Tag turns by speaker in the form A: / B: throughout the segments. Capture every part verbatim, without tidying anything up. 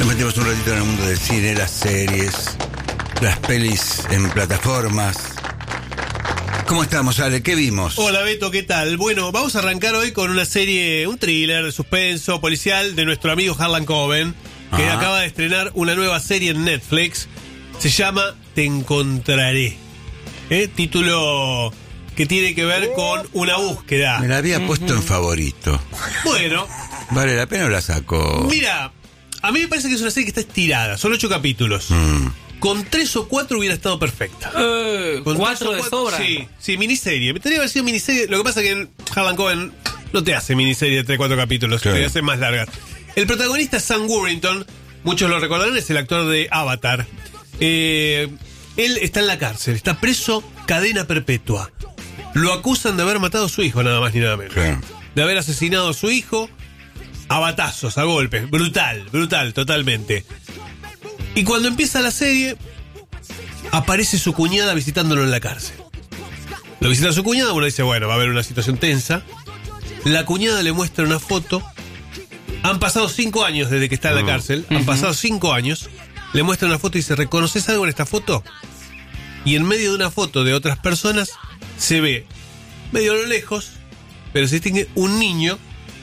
A: Nos metemos un ratito en el mundo del cine, las series, las pelis en plataformas. ¿Cómo estamos, Ale? ¿Qué vimos?
B: Hola, Beto, ¿qué tal? Bueno, vamos a arrancar hoy con una serie, un thriller de suspenso policial de nuestro amigo Harlan Coben, que
A: Ajá.
B: acaba de estrenar una nueva serie en Netflix. Se llama Te Encontraré. ¿Eh? Título que tiene que ver con una búsqueda.
A: Me la había puesto en favorito.
B: Bueno,
A: ¿Vale la pena o la saco?
B: mira, a mí me parece que es una serie que está estirada. Son ocho capítulos.
A: Mm.
B: Con tres o cuatro hubiera estado perfecta.
C: Eh,
B: Con
C: cuatro
B: tres
C: de
B: o
C: sobra.
B: Sí, sí, miniserie. Me tendría que haber sido miniserie. Lo que pasa es que Harlan Coben no te hace miniserie de tres o cuatro capítulos,
A: Claro.
B: te hace más largas. El protagonista es Sam Worthington, muchos lo recordarán, es el actor de Avatar. Eh, él está en la cárcel, está preso, cadena perpetua. Lo acusan de haber matado a su hijo, nada más ni nada menos.
A: Claro.
B: De haber asesinado a su hijo a batazos, a golpes. Brutal, brutal, totalmente. Y cuando empieza la serie, aparece su cuñada visitándolo en la cárcel. Lo visita su cuñada, uno dice, bueno, va a haber una situación tensa. La cuñada le muestra una foto. Han pasado cinco años desde que está en la cárcel. Han pasado cinco años. Le muestra una foto y dice, ¿reconoces algo en esta foto? Y en medio de una foto de otras personas se ve, medio a lo lejos, pero se distingue un niño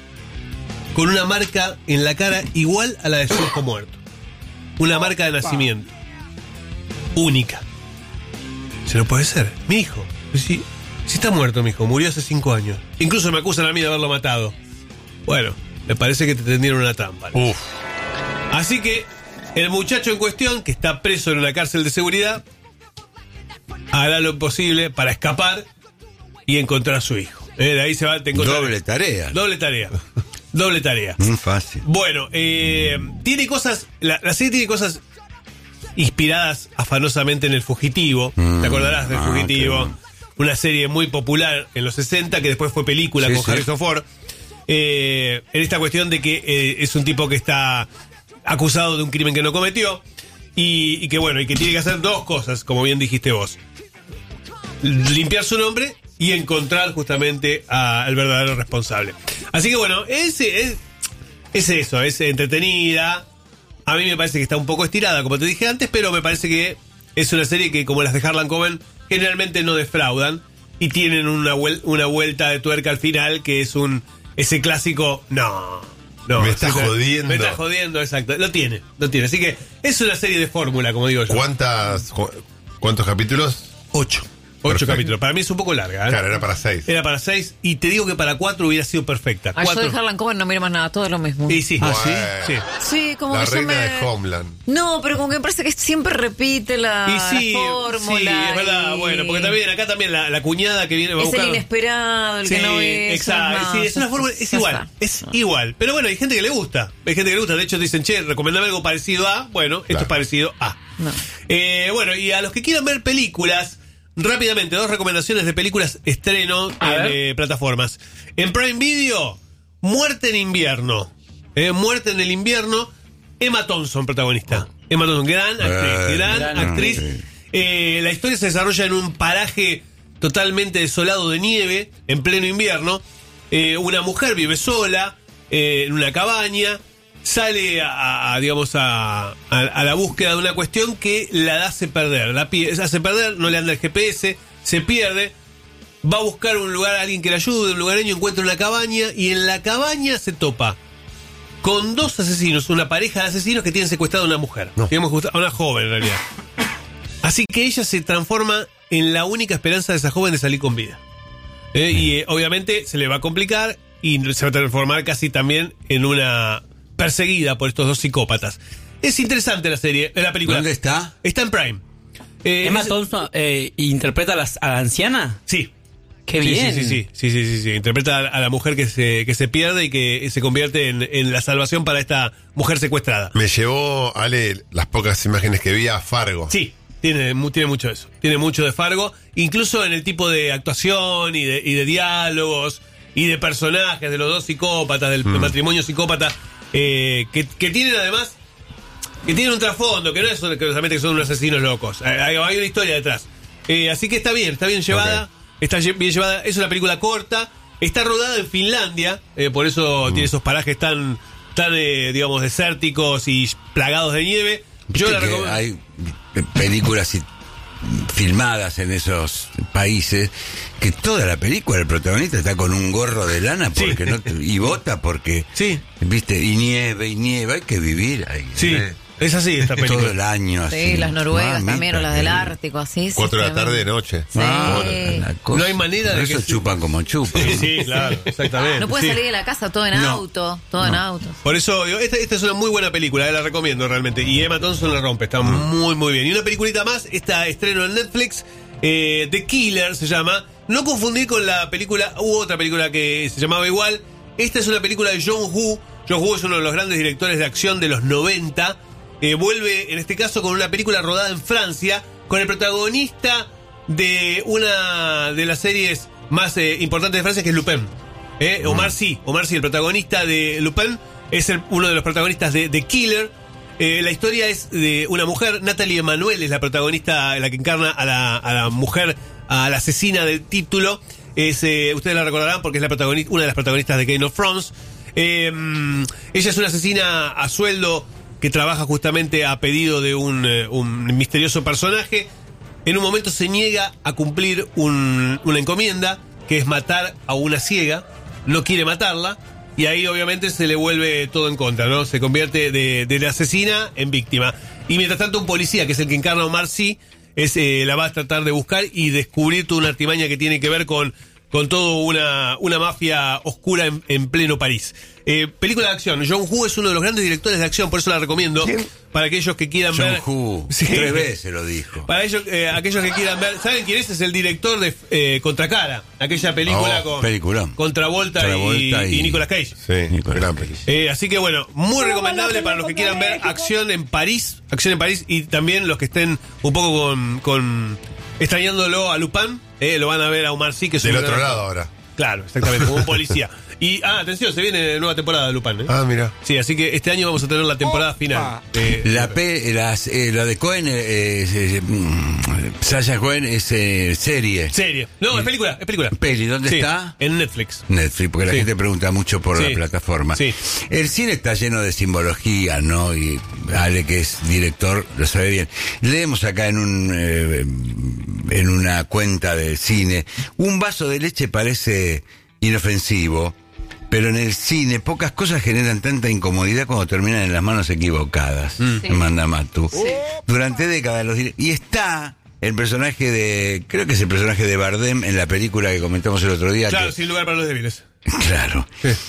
B: con una marca en la cara igual a la de su hijo muerto. Una marca de nacimiento. Única. Se no puede ser. Mi hijo. Si, si está muerto mi hijo, murió hace cinco años. Incluso me acusan a mí de haberlo matado. Bueno, me parece que te tendieron una trampa.
A: Uf.
B: Así que el muchacho en cuestión, que está preso en una cárcel de seguridad, hará lo imposible para escapar y encontrar a su hijo. Eh, de ahí se va, te encontrar-
A: Doble tarea.
B: Doble tarea. Doble tarea.
A: Muy fácil.
B: Bueno, eh, tiene cosas. La, la serie tiene cosas inspiradas afanosamente en El Fugitivo.
A: Mm,
B: ¿Te acordarás del
A: ah,
B: Fugitivo?
A: qué bueno.
B: Una serie muy popular en los sesenta que después fue película
A: Sí,
B: con
A: sí.
B: Harrison Ford. Eh, en esta cuestión de que eh, es un tipo que está acusado de un crimen que no cometió y, y que bueno, y que tiene que hacer dos cosas, como bien dijiste vos: limpiar su nombre y encontrar justamente al verdadero responsable. Así que bueno, ese es, es eso, es entretenida. A mí me parece que está un poco estirada, como te dije antes, pero me parece que es una serie que, como las de Harlan Coben, generalmente no defraudan y tienen una, vuel- una vuelta de tuerca al final, que es un ese clásico, no, no.
D: Me está
B: sí,
D: jodiendo.
B: Me está jodiendo, exacto. Lo tiene, lo tiene. Así que es una serie de fórmula, como digo yo.
D: ¿Cuántas, cu- ¿Cuántos capítulos?
B: Ocho. Ocho
D: Perfecto.
B: capítulos. Para mí es un poco larga, ¿eh?
D: Claro, era para seis.
B: Era para seis, y te digo que para cuatro hubiera sido perfecta.
C: Ah, yo
B: Cuatro.
C: de Harlan Coben no miro más nada, todo es lo mismo.
B: Y sí.
A: Ah, ¿sí?
D: Bueno.
B: Sí.
C: Sí, como
D: La
C: que yo
D: reina
C: me...
D: de Homeland.
C: No, pero como que me parece que siempre repite la,
B: Y sí,
C: la fórmula.
B: sí, es verdad.
C: y-
B: Bueno, porque también acá también la, la cuñada que viene va a
C: Es
B: buscar.
C: el inesperado, el
B: Sí,
C: que no ve.
B: exacto. Sí, es una fórmula, es igual, es igual. Pero bueno, hay gente que le gusta. Hay gente que le gusta. De hecho, dicen, che, recomendame algo parecido a. Bueno, esto
D: Claro.
B: es parecido a.
C: No.
B: Eh, bueno, y a los que quieran ver películas, rápidamente, dos recomendaciones de películas estreno
C: A
B: en
C: ver.
B: eh, plataformas. En Prime Video, Muerte en Invierno. Eh, Muerte en el Invierno. Emma Thompson, protagonista. Emma Thompson, gran actriz,
A: Eh,
B: gran,
C: gran
B: actriz.
A: actriz.
B: Eh, la historia se desarrolla en un paraje totalmente desolado de nieve, en pleno invierno. Eh, una mujer vive sola, eh, en una cabaña. Sale a, a, digamos, a, a, a la búsqueda de una cuestión que la hace perder. La pi- se hace perder, no le anda el G P S, se pierde. Va a buscar un lugar, alguien que la ayude, un lugareño, encuentra una cabaña y en la cabaña se topa con dos asesinos, una pareja de asesinos que tienen secuestrada a una mujer.
D: No.
B: Digamos, a una joven en realidad. Así que ella se transforma en la única esperanza de esa joven de salir con vida. Eh, y eh, obviamente se le va a complicar y se va a transformar casi también en una perseguida por estos dos psicópatas. Es interesante la serie, eh, la película.
A: ¿Dónde está?
B: Está en Prime. Eh,
E: Emma
B: es-
E: Thompson eh, interpreta a la, a la anciana.
B: Sí.
E: Qué
B: Sí,
E: bien.
B: Sí, sí, sí, sí, sí, sí, sí. Interpreta a, a la mujer que se, que se pierde y que se convierte en, en la salvación para esta mujer secuestrada.
D: Me llevó, Ale, las pocas imágenes que vi a Fargo.
B: Sí, tiene, mu- tiene mucho de eso. Tiene mucho de Fargo, incluso en el tipo de actuación y de, y de diálogos y de personajes de los dos psicópatas, del
D: Mm.
B: matrimonio psicópata, eh, que, que tienen además, que tienen un trasfondo, que no es solamente que son unos asesinos locos. Hay, hay una historia detrás. Eh, así que está bien, está bien llevada.
D: Ok.
B: Está lle- bien llevada. Es una película corta. Está rodada en Finlandia. eh, por eso tiene esos parajes tan tan, eh, digamos, desérticos y plagados de nieve. Yo
A: Viste
B: la
A: que
B: recomiendo.
A: hay películas y- filmadas en esos países que toda la película el protagonista está con un gorro de lana porque
B: Sí.
A: no te- y bota porque
B: Sí.
A: viste y nieve y nieve, hay que vivir ahí.
B: Sí,
A: ¿eh?
B: es así esta película.
A: Todo el año así.
C: Sí, las noruegas
A: Mamita
C: también, o las del
A: querida.
C: Ártico, así. sí,
D: Cuatro de la
C: tremendo.
D: tarde de noche.
C: Sí.
A: Ah,
C: Sí.
A: la cosa.
B: No hay manera
A: Por
B: de
A: eso
B: que se-
A: chupan como chupan.
B: Sí, sí, claro, exactamente.
C: No puedes
B: Sí.
C: salir de la casa todo en
A: No.
C: auto, todo en auto.
B: Por eso, digo, esta, esta es una muy buena película, eh, la recomiendo realmente. Y Emma Thompson la rompe, está muy, muy bien. Y una peliculita más, esta estreno en Netflix, eh, The Killer se llama. No confundir con la película, hubo otra película que se llamaba igual. Esta es una película de John Woo. John Woo es uno de los grandes directores de acción de los noventa. Eh, vuelve, en este caso, con una película rodada en Francia, con el protagonista de una de las series más eh, importantes de Francia, que es Lupin. Eh, Omar Sy, Omar Sy, el protagonista de Lupin, es el- uno de los protagonistas de The Killer. Eh, la historia es de una mujer, Natalie Emanuel es la protagonista, la que encarna a la, a la mujer, a la asesina del título. Es, eh, ustedes la recordarán porque es la protagonista, una de las protagonistas de Game of Thrones. Eh, ella es una asesina a sueldo que trabaja justamente a pedido de un, eh, un misterioso personaje. En un momento se niega a cumplir un- una encomienda, que es matar a una ciega. No quiere matarla. Y ahí obviamente se le vuelve todo en contra, ¿no? Se convierte de, de la asesina en víctima. Y mientras tanto un policía, que es el que encarna a Omar Sy, es, eh, la va a tratar de buscar y descubrir toda una artimaña que tiene que ver con, con toda una, una mafia oscura en, en pleno París. Eh, película de acción. John Woo es uno de los grandes directores de acción, por eso la recomiendo. Para aquellos que quieran
A: John
B: ver...
A: Woo,
B: Sí.
A: tres veces lo dijo.
B: Para ellos, eh, aquellos que quieran ver, ¿saben quién es? Es el director de eh, Contracara, aquella película
A: Oh,
B: con,
A: peliculón.
B: con Travolta,
A: Travolta
B: y, y
A: y-
B: Nicolas Cage.
D: Sí,
A: Nicolás
D: gran
A: Cage.
D: película.
B: Eh, así que bueno, muy recomendable para los que quieran ver acción en París, acción en París y también los que estén un poco con, con extrañándolo a Lupin, eh, lo van a ver a Omar Sy, que es
D: Del
B: un
D: otro
B: gran
D: lado
B: actor.
D: ahora.
B: Claro, exactamente, como un policía. Y, ah, atención, se viene nueva temporada de Lupin, ¿eh?
D: Ah, mira.
B: Sí, así que este año vamos a tener la temporada final. de-
A: La P, las, eh, la de Cohen, eh, es, eh, mm, Sasha Cohen es eh, serie.
B: Serie. No, es película, es película.
A: Peli, ¿dónde
B: Sí,
A: está?
B: En Netflix.
A: Netflix, porque la
B: Sí.
A: gente pregunta mucho por
B: Sí.
A: la plataforma.
B: Sí.
A: El cine está lleno de simbología, ¿no? Y Ale, que es director, lo sabe bien. Leemos acá en un eh, en una cuenta de cine, un vaso de leche parece inofensivo, pero en el cine pocas cosas generan tanta incomodidad cuando terminan en las manos equivocadas. Me manda Matu. Durante décadas los dire- y está el personaje de, creo que es el personaje de Bardem en la película que comentamos el otro día.
B: Claro,
A: que-
B: sin lugar para los débiles.
A: Claro.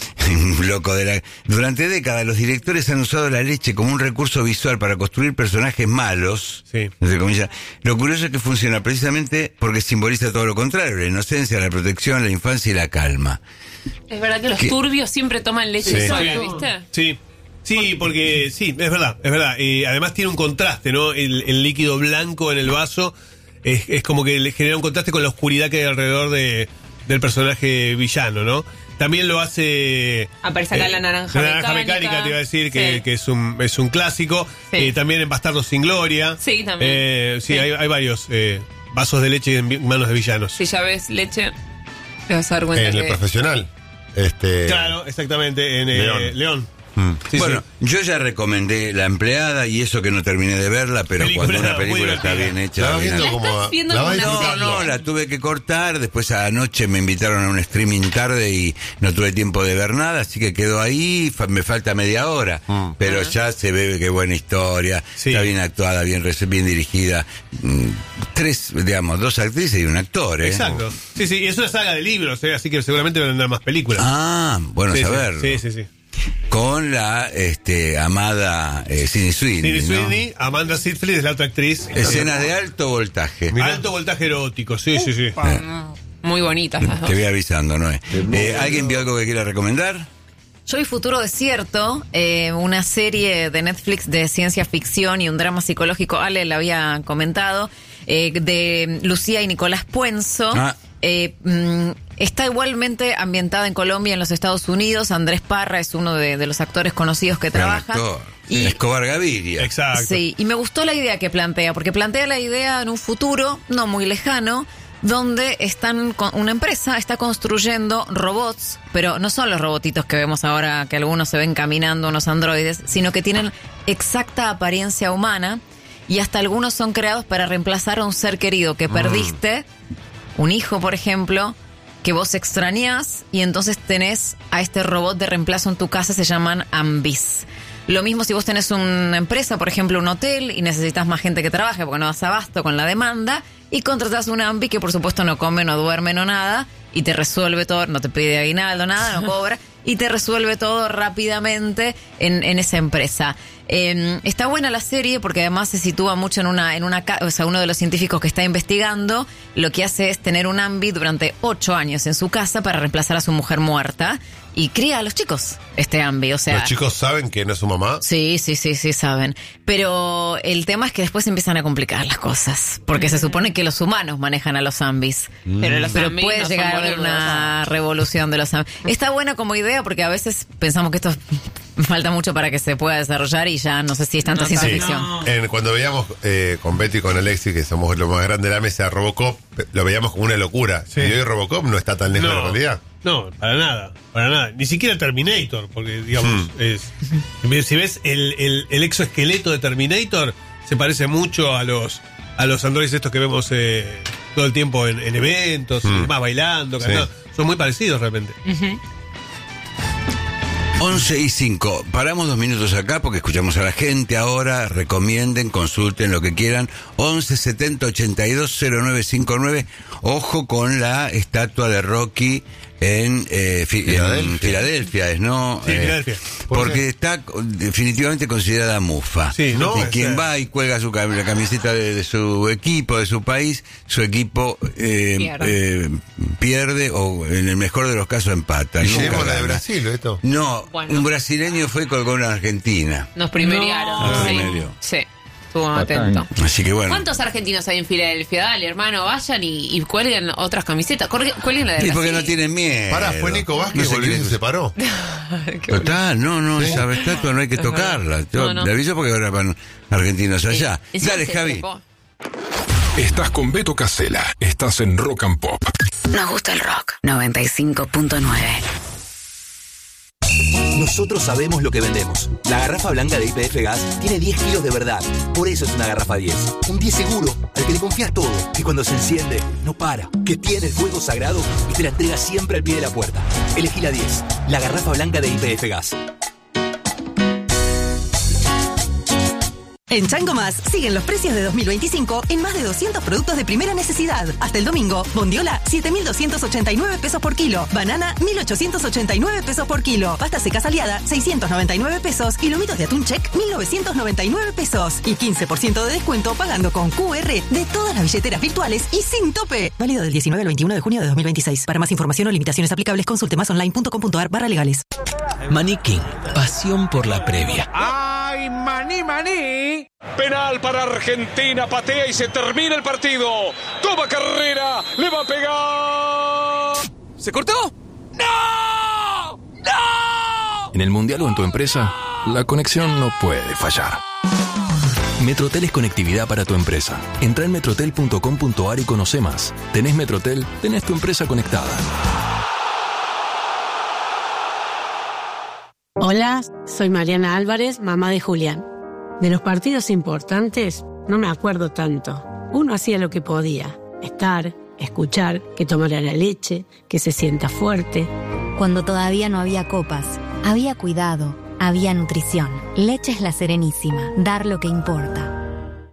A: Un loco de la... Durante décadas los directores han usado la leche como un recurso visual para construir personajes malos.
B: Sí.
A: Entre comillas. Lo curioso es que funciona precisamente porque simboliza todo lo contrario, la inocencia, la protección, la infancia y la calma.
F: Es verdad que los
A: ¿Qué?
F: turbios siempre toman leche
D: Sí.
F: sola,
B: Sí.
F: ¿viste?
B: Sí. Sí, porque sí, es verdad, es verdad. Y además tiene un contraste, ¿no? El, el líquido blanco en el vaso es, es como que le genera un contraste con la oscuridad que hay alrededor de, del personaje villano, ¿no? También lo hace...
F: Aparece acá la naranja
B: la naranja
F: mecánica.
B: mecánica, te iba a decir, que,
F: Sí.
B: que es, un, es un clásico.
F: Sí.
B: Eh, también en Bastardos sin Gloria.
F: Sí, también.
B: Eh, sí,
F: Sí.
B: Hay, hay varios eh, vasos de leche en vi- manos de villanos.
F: Si ya ves leche, te vas a dar cuenta
D: En el
F: que...
D: profesional. Este.
B: Claro, exactamente, en eh,
D: León.
B: León.
D: Mm.
B: Sí,
A: bueno,
B: sí.
A: yo ya recomendé La Empleada y eso que no terminé de verla, pero
B: Película
A: cuando una
B: muy
A: película está
B: divertida.
A: bien hecha...
D: La vas
A: bien
D: viendo
F: ¿La
D: como.
F: estás viendo
D: la vas
F: como una
A: No,
D: disfrutando.
A: no, la tuve que cortar. Después anoche me invitaron a un streaming tarde y no tuve tiempo de ver nada, así que quedó ahí. fa- Me falta media hora,
D: Mm.
A: pero ya se ve que buena historia,
B: Sí.
A: está bien actuada, bien, res- bien dirigida. Mm, Tres, digamos, dos actrices y un actor, ¿eh?
B: Exacto. Sí, sí, y es una saga de libros, ¿eh? Así que seguramente vendrán más películas.
A: Ah, bueno
B: sí, sí,
A: saberlo.
B: sí, sí, sí.
A: Con la este, amada eh, Sydney Sweeney,
B: Sidney
A: ¿no?
B: Sweeney, Amanda Seyfried es la otra actriz.
A: Escenas de alto voltaje.
B: Alto voltaje erótico, sí, sí, sí.
F: Muy bonitas las dos.
A: Te voy avisando, ¿no es? Eh, ¿Alguien vio algo que quiera recomendar?
C: Yo vi Futuro Desierto, eh, una serie de Netflix de ciencia ficción y un drama psicológico, Ale la había comentado, eh, de Lucía y Nicolás Puenzo.
A: Ah.
C: Eh, mm, está igualmente ambientada en Colombia y en los Estados Unidos. Andrés Parra es uno de, de los actores conocidos que
A: Gran
C: trabaja.
A: actor.
C: Y,
A: Escobar Gaviria.
B: Exacto.
C: sí, y me gustó la idea que plantea, porque plantea la idea en un futuro no muy lejano, donde están con una empresa está construyendo robots, pero no son los robotitos que vemos ahora, que algunos se ven caminando, unos androides, sino que tienen exacta apariencia humana y hasta algunos son creados para reemplazar a un ser querido que perdiste, un hijo, por ejemplo, que vos extrañás, y entonces tenés a este robot de reemplazo en tu casa, se llaman Ambis. Lo mismo si vos tenés una empresa, por ejemplo un hotel, y necesitas más gente que trabaje porque no das abasto con la demanda, y contratás un Ambi que por supuesto no come, no duerme, no nada, y te resuelve todo, no te pide aguinaldo, nada, no cobra, y te resuelve todo rápidamente en, en esa empresa. Eh, está buena la serie porque además se sitúa mucho en una, en una, o sea, uno de los científicos que está investigando lo que hace es tener un Ambi durante ocho años en su casa para reemplazar a su mujer muerta y cría a los chicos este Ambi, o sea.
D: ¿Los chicos saben que no es su mamá?
C: Sí, sí, sí, sí saben. Pero el tema es que después empiezan a complicar las cosas porque se supone que los humanos manejan a los Ambis.
F: Pero los
C: Pero
F: Ambis
C: puede
F: no
C: llegar a
F: son
C: haber
F: boludos.
C: una revolución de los Ambis. Está buena como idea porque a veces pensamos que esto falta mucho para que se pueda desarrollar y ya no sé si es tanta
F: No,
C: ciencia
D: Sí.
C: ficción.
E: No.
D: En- cuando veíamos eh, con Betty y con Alexis, que somos lo más grande de la mesa, Robocop, lo veíamos como una locura.
B: Sí.
D: Y hoy Robocop no está tan lejos de la realidad.
B: no, para nada, para nada. Ni siquiera Terminator, porque digamos,
D: Hmm.
B: es. Si ves el, el, el exoesqueleto de Terminator, se parece mucho a los a los androides estos que vemos eh, todo el tiempo en, en eventos,
D: Hmm.
B: y demás, bailando,
D: Sí.
B: cantando. Son muy parecidos realmente.
A: once y cinco. Paramos dos minutos acá porque escuchamos a la gente ahora. Recomienden, consulten lo que quieran. once setenta ochenta y dos cero nueve cincuenta y nueve. Ojo con la estatua de Rocky en, eh, fi-
D: Filadelfia.
A: en Filadelfia, ¿es no?
B: Sí,
A: Eh,
B: Filadelfia.
D: ¿Por
A: Porque
D: qué?
A: está definitivamente considerada mufa.
B: Sí, no,
A: y
B: es,
A: quien
B: eh,
A: va y cuelga su, cam- la camiseta de, de su equipo, de su país, su equipo eh,
F: Pierde.
A: eh, pierde o en el mejor de los casos empata.
D: Y
A: nunca
D: lleguemos a la de
A: gana.
D: Brasil, esto.
A: No,
F: Bueno.
A: un brasileño fue y colgó una argentina.
F: Nos primeriaron.
A: No. Nos
F: Sí.
A: primerió.
F: Sí. Estuvo atento.
A: Así que bueno.
F: ¿Cuántos argentinos hay en Filadelfia? Dale, hermano, vayan y, y cuelguen otras camisetas. Cuelguen, cuelguen la de
A: Y porque
F: Brasil.
A: no tienen miedo.
D: Pará, fue Nico Vázquez,
A: No se
D: volvió y
A: quiere-
D: se separó.
A: Total, no, no, esa estatua no hay que tocarla. Yo
F: No, no.
A: le aviso porque ahora van argentinos allá.
F: Encima
A: Dale,
F: se
A: Javi.
F: trepó.
G: Estás con Beto Casella. Estás en Rock and Pop.
H: Nos gusta el rock. noventa y cinco punto nueve.
I: Nosotros sabemos lo que vendemos. La garrafa blanca de I P F Gas tiene diez kilos de verdad. Por eso es una garrafa diez. Un diez seguro, al que le confías todo. Que cuando se enciende, no para. Que tiene el fuego sagrado y te la entrega siempre al pie de la puerta. Elegí la diez. La garrafa blanca de I P F Gas.
J: En Chango Más siguen los precios de dos mil veinticinco en más de doscientos productos de primera necesidad. Hasta el domingo, bondiola, siete mil doscientos ochenta y nueve pesos por kilo. Banana, mil ochocientos ochenta y nueve pesos por kilo. Pasta seca aliada, seiscientos noventa y nueve pesos. Y lomitos de atún check, mil novecientos noventa y nueve pesos. Y quince por ciento de descuento pagando con Q R de todas las billeteras virtuales y sin tope. Válido del diecinueve al veintiuno de junio de dos mil veintiséis. Para más información o limitaciones aplicables, consulte más online punto com punto a r barra legales.
I: Maniquín, pasión por la previa.
K: ¡Ay, maní, maní! Penal para Argentina, patea y se termina el partido. Toma carrera, le va a pegar.
L: ¿Se cortó? ¡No! ¡No!
G: En el mundial o en tu empresa, la conexión no puede fallar.
I: Metrotel es conectividad para tu empresa. Entra en metrotel punto com punto a r y conoce más. Tenés Metrotel, tenés tu empresa conectada.
M: Hola, soy Mariana Álvarez, mamá de Julián. De los partidos importantes no me acuerdo tanto. Uno hacía lo que podía, estar, escuchar, que tomara la leche, que se sienta fuerte.
N: Cuando todavía no había copas, había cuidado, había nutrición. Leche es La Serenísima, dar lo que importa.